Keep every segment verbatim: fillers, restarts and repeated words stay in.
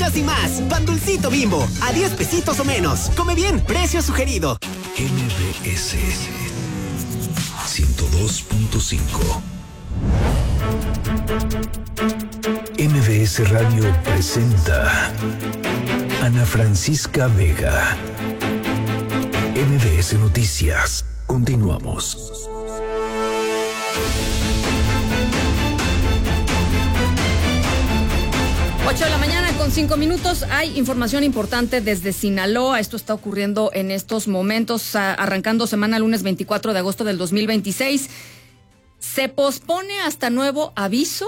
muchas y más. Pan Dulcito Bimbo, a diez pesitos o menos. Come bien, precio sugerido. M V S ciento dos punto cinco. M V S Radio presenta Ana Francisca Vega. M V S Noticias. Continuamos. ocho de la mañana con cinco minutos. Hay información importante desde Sinaloa. Esto está ocurriendo en estos momentos, arrancando semana lunes veinticuatro de agosto del dos mil veintiséis. Se pospone hasta nuevo aviso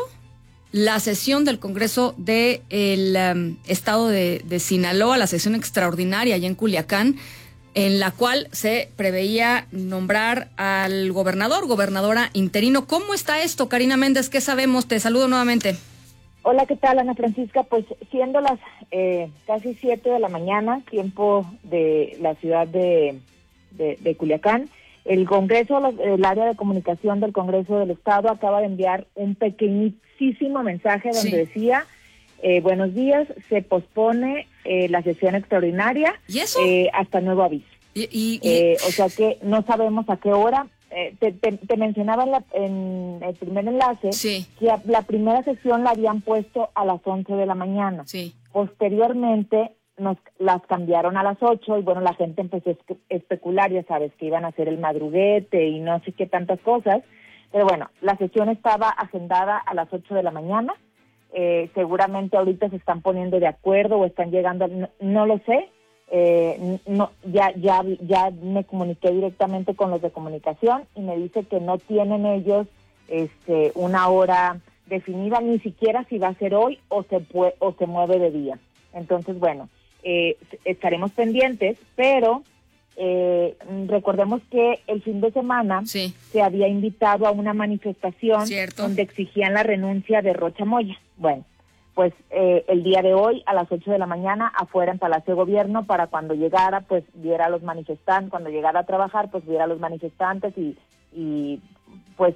la sesión del Congreso del um, Estado de, de Sinaloa, la sesión extraordinaria allá en Culiacán, en la cual se preveía nombrar al gobernador, gobernadora interino. ¿Cómo está esto, Karina Méndez? ¿Qué sabemos? Te saludo nuevamente. Hola, ¿qué tal, Ana Francisca? Pues siendo las eh, casi siete de la mañana, tiempo de la ciudad de, de, de Culiacán, el Congreso, el área de comunicación del Congreso del Estado acaba de enviar un pequeñísimo mensaje donde sí. decía, eh, buenos días, se pospone eh, la sesión extraordinaria ¿Y eso? Eh, hasta nuevo aviso. ¿Y, y, y... Eh, o sea que no sabemos a qué hora. Eh, te, te, te mencionaba en, la, en el primer enlace sí. que a, la primera sesión la habían puesto a las once de la mañana. Sí. Posteriormente nos las cambiaron a las ocho y bueno, la gente empezó a especular, ya sabes, que iban a hacer el madruguete y no sé qué tantas cosas. Pero bueno, la sesión estaba agendada a las ocho de la mañana. Eh, seguramente ahorita se están poniendo de acuerdo o están llegando, no, no lo sé. Eh, no, ya ya ya me comuniqué directamente con los de comunicación y me dice que no tienen ellos este una hora definida, ni siquiera si va a ser hoy o se puede, o se mueve de día. Entonces, bueno, eh, estaremos pendientes, pero eh, recordemos que el fin de semana sí. se había invitado a una manifestación Cierto. donde exigían la renuncia de Rocha Moya. Bueno, pues eh, el día de hoy a las ocho de la mañana afuera en Palacio de Gobierno para cuando llegara pues viera a los manifestantes, cuando llegara a trabajar pues viera a los manifestantes y, y pues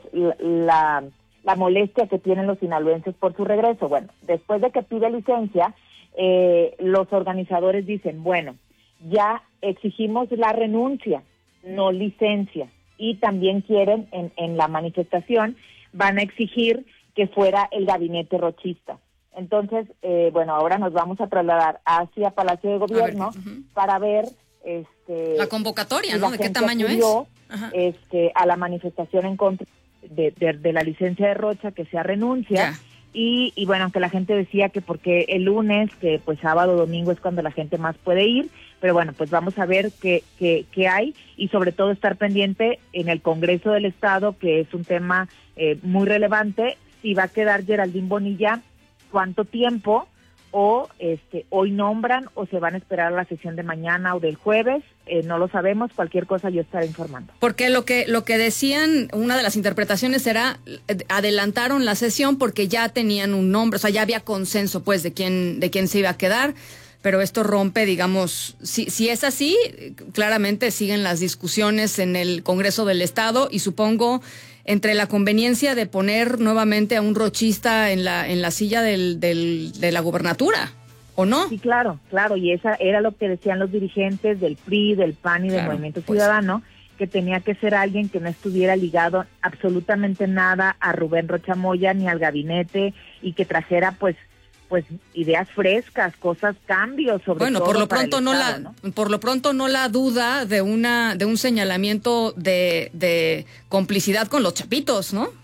la, la molestia que tienen los sinaloenses por su regreso. Bueno, después de que pide licencia, eh, los organizadores dicen, bueno, ya exigimos la renuncia, no licencia, y también quieren en, en la manifestación, van a exigir que fuera el gabinete rochista. Entonces, eh, bueno, ahora nos vamos a trasladar hacia Palacio de Gobierno ver, uh-huh. para ver este la convocatoria, ¿no? ¿De qué tamaño acudió, es? Ajá. Este, a la manifestación en contra de, de, de la licencia de Rocha, que sea renuncia. Y, y bueno, aunque la gente decía que porque el lunes, que pues sábado, domingo es cuando la gente más puede ir, pero bueno, pues vamos a ver qué, qué, qué hay y sobre todo estar pendiente en el Congreso del Estado, que es un tema eh, muy relevante, si va a quedar Geraldine Bonilla, cuánto tiempo, o este hoy nombran o se van a esperar a la sesión de mañana o del jueves, eh, no lo sabemos, cualquier cosa yo estaré informando. Porque lo que lo que decían, una de las interpretaciones era, adelantaron la sesión porque ya tenían un nombre, o sea, ya había consenso pues de quién de quién se iba a quedar, pero esto rompe, digamos, si si es así, claramente siguen las discusiones en el Congreso del Estado y supongo entre la conveniencia de poner nuevamente a un rochista en la en la silla del, del de la gobernatura, ¿o no? Sí, claro, claro, y esa era lo que decían los dirigentes del P R I, del P A N y claro, del Movimiento pues. Ciudadano, que tenía que ser alguien que no estuviera ligado absolutamente nada a Rubén Rocha Moya ni al gabinete y que trajera pues pues ideas frescas, cosas, cambios, sobre bueno, todo por lo para pronto el no Estado, la ¿no? por lo pronto no la duda de una de un señalamiento de de complicidad con los chapitos, ¿no?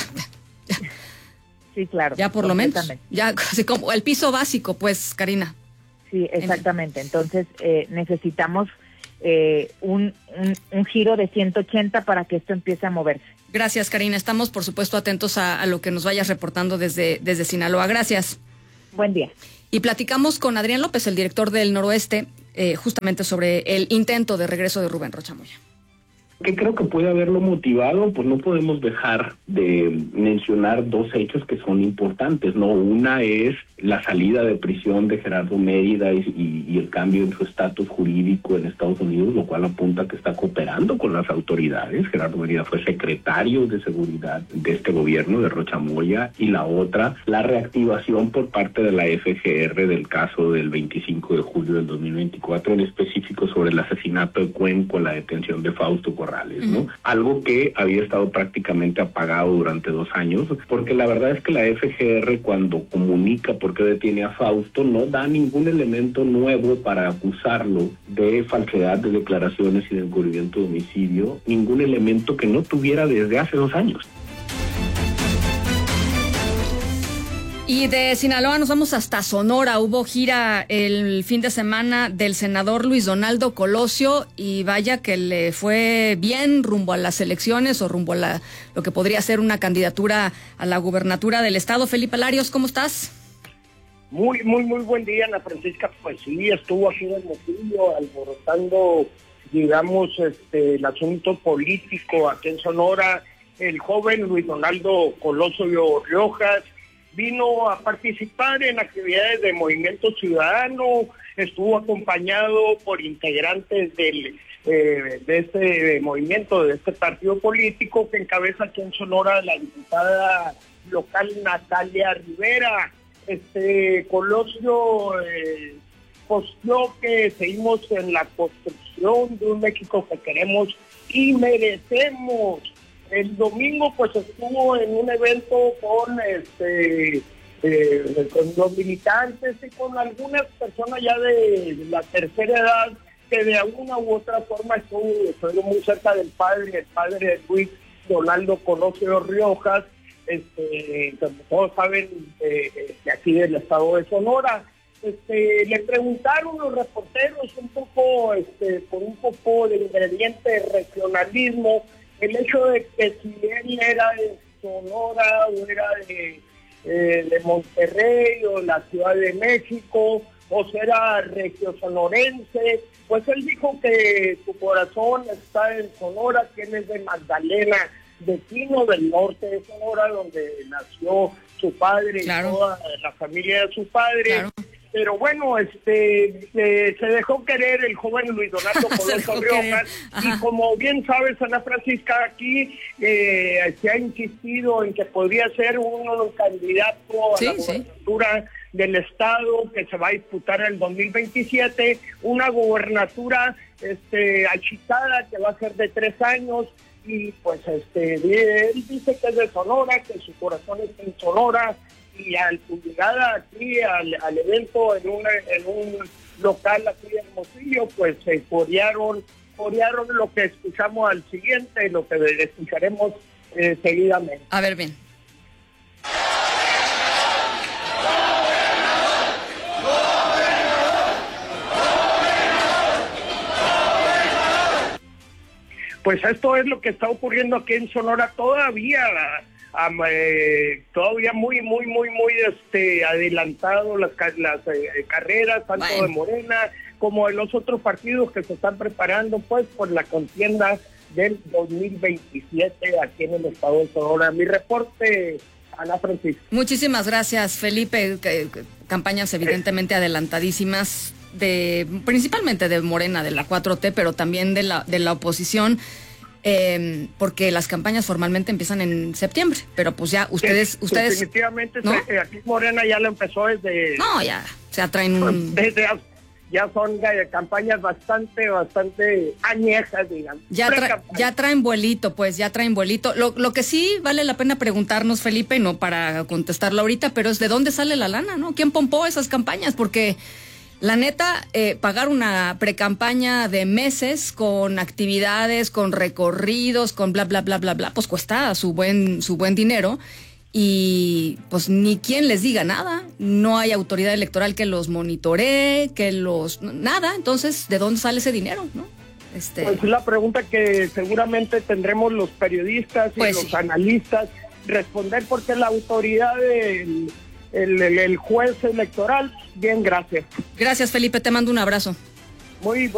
Sí, claro. Ya por lo menos, ya así como el piso básico, pues, Karina. Sí, exactamente. Entonces eh, necesitamos eh, un, un un giro de ciento ochenta para que esto empiece a moverse. Gracias, Karina. Estamos, por supuesto, atentos a, a lo que nos vayas reportando desde desde Sinaloa. Gracias. Buen día. Y platicamos con Adrián López, el director del Noroeste, eh, justamente sobre el intento de regreso de Rubén Rocha Moya. ¿Qué creo que puede haberlo motivado? Pues no podemos dejar de mencionar dos hechos que son importantes, ¿no? Una es la salida de prisión de Gerardo Mérida y, y, y el cambio en su estatus jurídico en Estados Unidos, lo cual apunta a que está cooperando con las autoridades. Gerardo Mérida fue secretario de seguridad de este gobierno, de Rocha Moya, y la otra, la reactivación por parte de la F G R del caso del veinticinco de julio del dos mil veinticuatro, en específico sobre el asesinato de Cuenco, la detención de Fausto Corrales, ¿no? Uh-huh. Algo que había estado prácticamente apagado durante dos años, porque la verdad es que la F G R, cuando comunica por qué detiene a Fausto, no da ningún elemento nuevo para acusarlo de falsedad de declaraciones y de encubrimiento de homicidio, ningún elemento que no tuviera desde hace dos años. Y de Sinaloa nos vamos hasta Sonora. Hubo gira el fin de semana del senador Luis Donaldo Colosio y vaya que le fue bien rumbo a las elecciones o rumbo a la, lo que podría ser una candidatura a la gubernatura del estado. Felipe Larios, ¿cómo estás? Muy, muy, muy buen día, Ana Francisca. Pues sí, estuvo aquí en el Motillo alborotando, digamos, este, el asunto político aquí en Sonora. El joven Luis Donaldo Colosio Riojas vino a participar en actividades de Movimiento Ciudadano, estuvo acompañado por integrantes del, eh, de este movimiento, de este partido político que encabeza aquí en Sonora la diputada local Natalia Rivera. Este Colosio eh, posteó que seguimos en la construcción de un México que queremos y merecemos. El domingo pues estuvo en un evento con este eh, con los militantes y con algunas personas ya de la tercera edad que de alguna u otra forma estuvo, estuvo muy cerca del padre, el padre de Luis Donaldo Colosio Riojas, este, como todos saben, eh, de aquí del estado de Sonora. Este, le preguntaron los reporteros un poco, este, con un poco de ingrediente de regionalismo, el hecho de que si él era de Sonora o era de, eh, de Monterrey o la Ciudad de México o si era regio-sonorense, pues él dijo que su corazón está en Sonora, que él es de Magdalena, de Pino, del norte de Sonora, donde nació su padre, claro, y toda la familia de su padre. Claro. Pero bueno, este eh, se dejó querer el joven Luis Donaldo Colosio Riojas, y como bien sabes, Ana Francisca, aquí eh, se ha insistido en que podría ser un candidato a sí, la gobernatura sí. del estado que se va a disputar en el dos mil veintisiete, una gobernatura este, achitada que va a ser de tres años, y pues este él dice que es de Sonora, que su corazón está en Sonora, y al su llegada aquí al, al evento en, una, en un local aquí en Hermosillo, pues se corearon, corearon lo que escuchamos al siguiente y lo que escucharemos eh, seguidamente. A ver, bien. Pues esto es lo que está ocurriendo aquí en Sonora todavía. Um, eh, todavía muy, muy, muy, muy este, adelantado las, las eh, carreras, tanto bueno. de Morena como de los otros partidos que se están preparando pues por la contienda del dos mil veintisiete aquí en el estado de Sonora. Mi reporte, Ana Francisca. Muchísimas gracias, Felipe. Campañas evidentemente adelantadísimas, de principalmente de Morena, de la cuatro T, pero también de la, de la oposición. Eh, porque las campañas formalmente empiezan en septiembre, pero pues ya ustedes... Sí, ustedes definitivamente, ¿no? se, aquí Morena ya lo empezó desde... No, ya, o sea, traen un... Desde, ya son eh, campañas bastante, bastante añejas, digamos. Ya, tra ya traen vuelito, pues, ya traen vuelito. Lo, lo que sí vale la pena preguntarnos, Felipe, no para contestarlo ahorita, pero es de dónde sale la lana, ¿no? ¿Quién pompó esas campañas? Porque... La neta, eh, pagar una precampaña de meses con actividades, con recorridos, con bla, bla, bla, bla, bla, pues cuesta su buen, su buen dinero y pues ni quien les diga nada. No hay autoridad electoral que los monitoree, que los... nada. Entonces, ¿de dónde sale ese dinero, no? Este... Pues es la pregunta que seguramente tendremos los periodistas y pues los sí. analistas responder, porque la autoridad del... El, el, el juez electoral, bien, gracias. Gracias, Felipe, te mando un abrazo. Muy bueno.